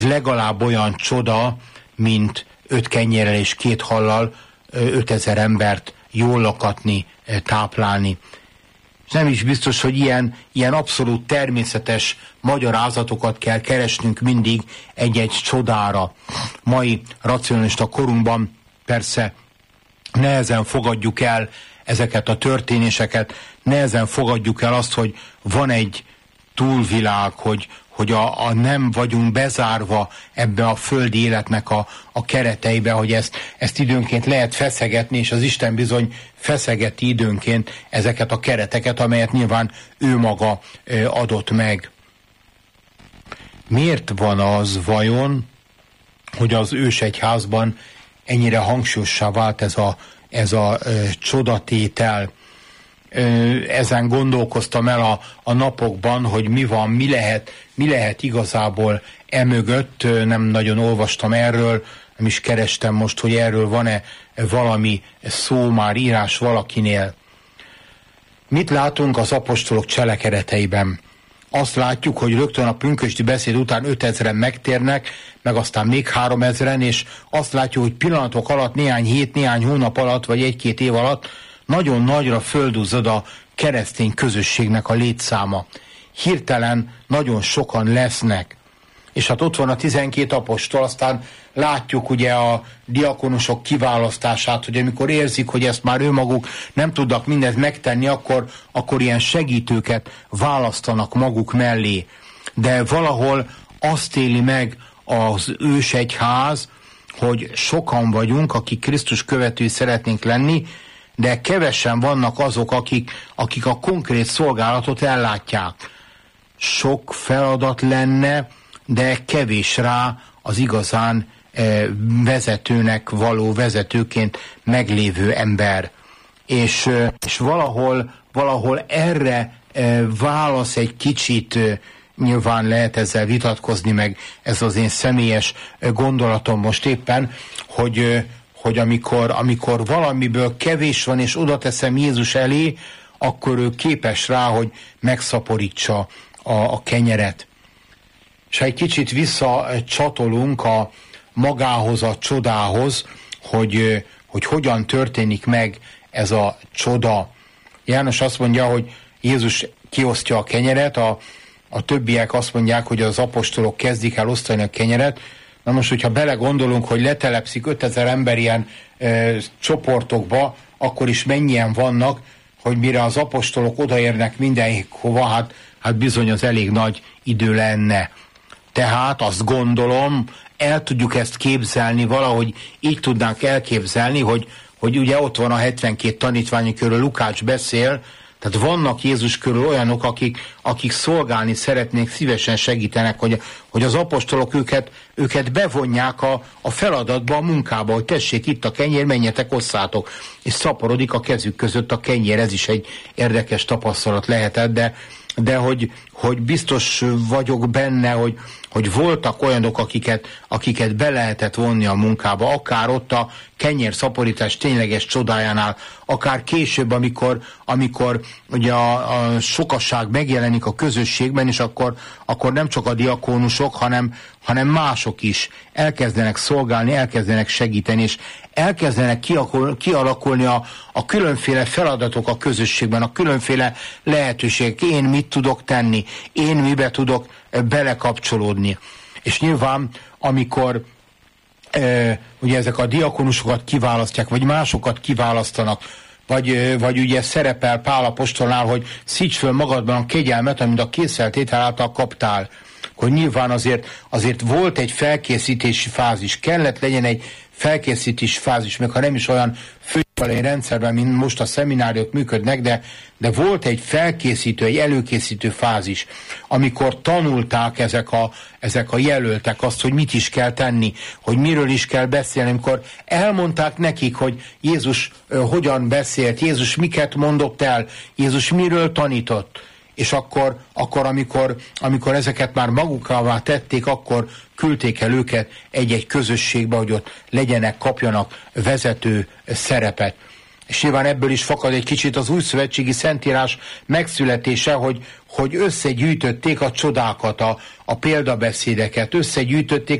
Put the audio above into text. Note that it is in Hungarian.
legalább olyan csoda, mint 5 kenyérrel és 2 hallal 5000 embert jól lakatni, táplálni. És nem is biztos, hogy ilyen abszolút természetes magyarázatokat kell keresnünk mindig egy-egy csodára. Mai racionalista korunkban persze nehezen fogadjuk el ezeket a történéseket, nehezen fogadjuk el azt, hogy van egy túlvilág, hogy a nem vagyunk bezárva ebbe a földi életnek a kereteibe, hogy ezt időnként lehet feszegetni, és az Isten bizony feszegeti időnként ezeket a kereteket, amelyet nyilván ő maga adott meg. Miért van az vajon, hogy az ősegyházban ennyire hangsúlyossá vált ez a csodatétel? Ezen gondolkoztam el a napokban, hogy mi van, mi lehet igazából emögött. Nem nagyon olvastam erről, nem is kerestem most, hogy erről van-e valami szó, már írás valakinél. Mit látunk az apostolok cselekedeteiben? Azt látjuk, hogy rögtön a pünkösdi beszéd után 5000-en megtérnek, meg aztán még 3000-en, és azt látjuk, hogy pillanatok alatt, néhány hét, néhány hónap alatt, vagy 1-2 év alatt nagyon nagyra földúzzad a keresztény közösségnek a létszáma. Hirtelen nagyon sokan lesznek. És hát ott van a 12 apostol, aztán látjuk ugye a diakonusok kiválasztását, hogy amikor érzik, hogy ezt már őmaguk nem tudnak mindent megtenni, akkor ilyen segítőket választanak maguk mellé. De valahol azt éli meg az ősegyház, hogy sokan vagyunk, akik Krisztus követői szeretnénk lenni, de kevesen vannak azok, akik a konkrét szolgálatot ellátják. Sok feladat lenne, de kevés rá az igazán vezetőnek való, vezetőként meglévő ember. És valahol erre válasz egy kicsit, nyilván lehet ezzel vitatkozni, meg ez az én személyes gondolatom most éppen, hogy amikor valamiből kevés van, és oda teszem Jézus elé, akkor ő képes rá, hogy megszaporítsa a kenyeret. És ha egy kicsit visszacsatolunk magához, a csodához, hogy hogyan történik meg ez a csoda. János azt mondja, hogy Jézus kiosztja a kenyeret, a többiek azt mondják, hogy az apostolok kezdik el osztani a kenyeret. Na most, hogyha belegondolunk, hogy letelepszik 5000 ember ilyen csoportokba, akkor is mennyien vannak, hogy mire az apostolok odaérnek mindenhova, hát bizony az elég nagy idő lenne. Tehát azt gondolom, el tudjuk ezt képzelni, valahogy így tudnánk elképzelni, hogy ugye ott van a 72 tanítvány, akikről Lukács beszél, tehát vannak Jézus körül olyanok, akik szolgálni szeretnék, szívesen segítenek, hogy az apostolok őket bevonják a feladatba, a munkába, hogy tessék, itt a kenyér, menjetek, osszátok. És szaporodik a kezük között a kenyér, ez is egy érdekes tapasztalat lehetett, de hogy biztos vagyok benne, hogy voltak olyanok, akiket be lehetett vonni a munkába, akár ott a kenyérszaporítás tényleges csodájánál, akár később, amikor ugye a sokasság megjelenik a közösségben, és akkor nem csak a diakónusok, hanem mások is elkezdenek szolgálni, elkezdenek segíteni, és elkezdenek kialakulni a különféle feladatok a közösségben, a különféle lehetőségek. Én mit tudok tenni? Én mibe tudok belekapcsolódni? És nyilván, amikor ugye ezek a diakonusokat kiválasztják, vagy másokat kiválasztanak, vagy ugye szerepel Pál apostolnál, hogy szíts föl magadban a kegyelmet, amit a készfeltétel által kaptál, hogy nyilván azért volt egy felkészítési fázis, kellett legyen egy felkészítési fázis, még ha nem is olyan főiskolai rendszerben, mint most a szemináriok működnek, de volt egy felkészítő, egy előkészítő fázis, amikor tanulták ezek a jelöltek azt, hogy mit is kell tenni, hogy miről is kell beszélni, amikor elmondták nekik, hogy Jézus hogyan beszélt, Jézus miket mondott el, Jézus miről tanított. És akkor amikor ezeket már magukává tették, akkor küldték el őket egy-egy közösségbe, hogy ott legyenek, kapjanak vezető szerepet. És nyilván ebből is fakad egy kicsit az újszövetségi szentírás megszületése, hogy összegyűjtötték a csodákat, a példabeszédeket, összegyűjtötték